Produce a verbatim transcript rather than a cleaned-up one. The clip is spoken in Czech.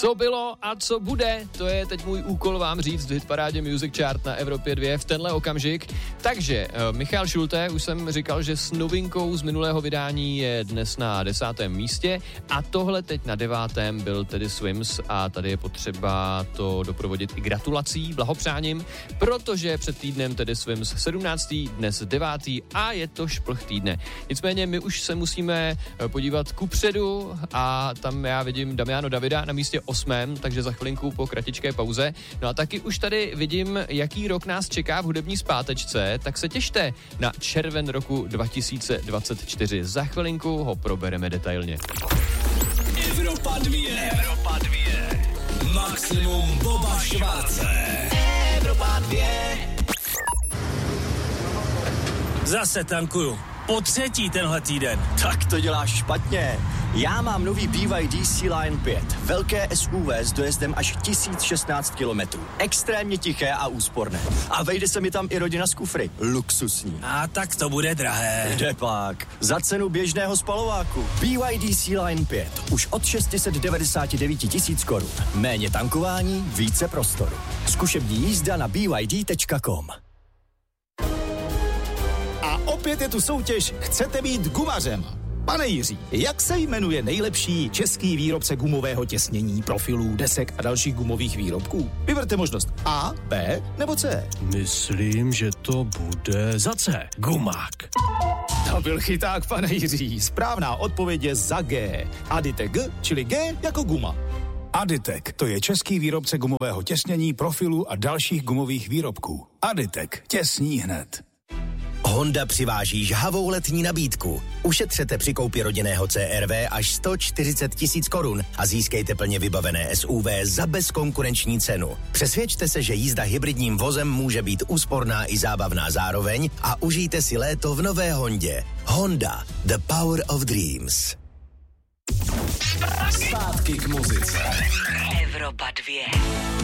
Co bylo a co bude, to je teď můj úkol vám říct v hitparádě Music Chart na Evropě dva v tenhle okamžik. Takže Michal Schulte, už jsem říkal, že s novinkou z minulého vydání je dnes na desátém místě a tohle teď na devátém byl tedy Swims a tady je potřeba to doprovodit i gratulací, blahopřáním, protože před týdnem tedy Swims sedmnáctý, dnes devátý a je to šplh týdne. Nicméně my už se musíme podívat kupředu a tam já vidím Damiano Davida na místě osmém, takže za chvilinku po kratičké pauze. No a taky už tady vidím, jaký rok nás čeká v hudební zpátečce, tak se těšte na červen roku dva tisíce dvacet čtyři. Za chvilinku ho probereme detailně. Evropa dva. Evropa dva. Maximum Boba Švarce. Evropa dva. Zase tankuju. Po třetí tenhle týden. Tak to děláš špatně. Já mám nový B Y D C-Line pět. Velké S U V s dojezdem až tisíc šestnáct kilometrů. Extrémně tiché a úsporné. A vejde se mi tam i rodina z kufry. Luxusní. A tak to bude drahé. Kde pak? Za cenu běžného spalováku. B Y D C-Line pět. Už od šest set devadesát devět tisíc korun. Méně tankování, více prostoru. Zkušební jízda na b y d tečka com. A opět je tu soutěž Chcete být gumařem. Pane Jiří, jak se jmenuje nejlepší český výrobce gumového těsnění, profilů, desek a dalších gumových výrobků? Vyberte možnost A, B nebo C. Myslím, že to bude za C. Gumák. To byl chyták, pane Jiří. Správná odpověď je za G. Aditek G, čili G jako guma. Aditek, to je český výrobce gumového těsnění, profilů a dalších gumových výrobků. Aditek, těsní hned. Honda přiváží žhavou letní nabídku. Ušetřete při koupi rodinného C R V až sto čtyřicet tisíc korun a získejte plně vybavené S U V za bezkonkurenční cenu. Přesvědčte se, že jízda hybridním vozem může být úsporná i zábavná zároveň a užijte si léto v nové Hondě. Honda, the power of dreams. Zpátky k muzice. Evropa dva.